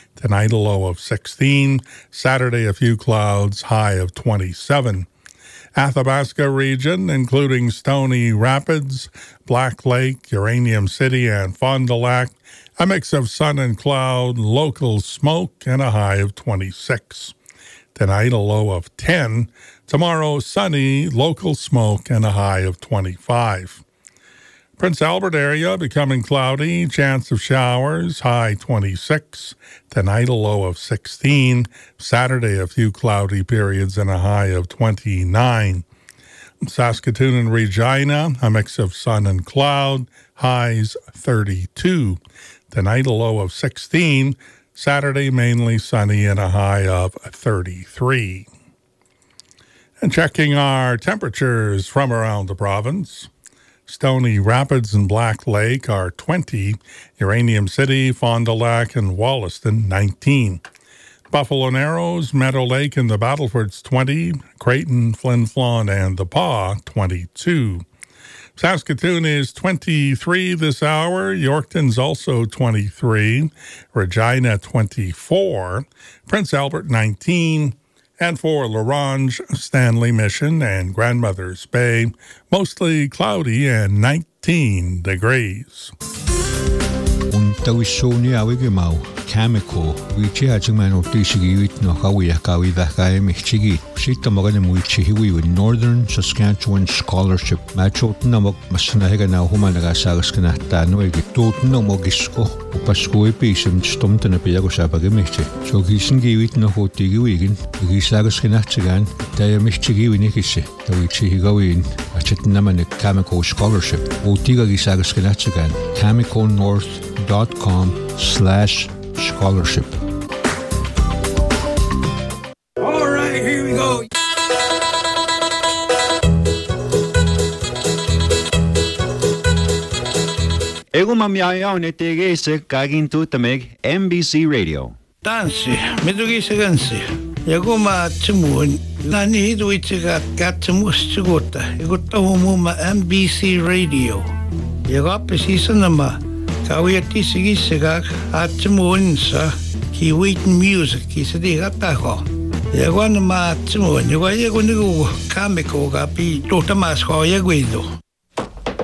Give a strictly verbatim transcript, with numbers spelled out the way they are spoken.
Tonight, a low of sixteen. Saturday, a few clouds, high of twenty-seven. Athabasca region, including Stony Rapids, Black Lake, Uranium City, and Fond du Lac, a mix of sun and cloud, local smoke, and a high of twenty-six. Tonight, a low of ten. Tomorrow, sunny, local smoke, and a high of twenty-five. Prince Albert area becoming cloudy, chance of showers, high twenty-six. Tonight, a low of sixteen. Saturday, a few cloudy periods and a high of twenty-nine. Saskatoon and Regina, a mix of sun and cloud, highs thirty-two. Tonight, a low of sixteen. Saturday, mainly sunny and a high of thirty-three. And checking our temperatures from around the province. Stony Rapids and Black Lake are twenty. Uranium City, Fond du Lac, and Wollaston, nineteen. Buffalo Narrows, Meadow Lake, and the Battlefords, twenty. Creighton, Flin Flon, and the Pas, twenty-two. Saskatoon is twenty-three this hour. Yorkton's also twenty-three. Regina, twenty-four. Prince Albert, nineteen. And for La Ronge, Stanley Mission, and Grandmother's Bay, mostly cloudy and nineteen degrees. Tawissoni awige mau chemical which has man tishigi with no hawi kawi da kai michigi sita magana muichihi with Northern Saskatchewan Scholarship macho namok masna hega na humanaga sagasna tano igi totno mogisko upasko episem stomtene piago sabage michi so gisen giwit no hotigi wigin gisagasna tsigan taya michigi winikisi tawichi gawin achetna man chemical scholarship otiga gisagasna tsigan chemical north dot com slash scholarship. All right, here we go. Ego mamyayaw ne tege se kagin tu tameg M B C Radio. Dansi, medugi se gansi. Ego ma tsumun, nani hidu itiga katsumus tsuguta. Ego tahumu ma M B C Radio. Ego apesisa nama. Kawiati sige sigak at tumuun sa kiwitin music kisa di katako. Yago na ma tumuun, yago yago nigo kamiko kapi totamas ko yago ito.